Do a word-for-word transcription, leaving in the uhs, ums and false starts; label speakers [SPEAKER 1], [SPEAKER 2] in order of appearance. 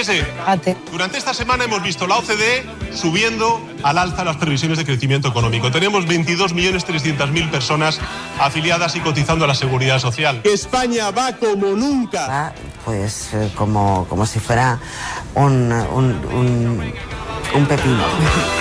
[SPEAKER 1] Fíjese, durante esta semana hemos visto la O C D E subiendo al alza las previsiones de crecimiento económico. Tenemos veintidós millones trescientas mil personas afiliadas y cotizando a la Seguridad Social.
[SPEAKER 2] España va como nunca.
[SPEAKER 3] Va, pues como, como si fuera un, un, un, un pepino.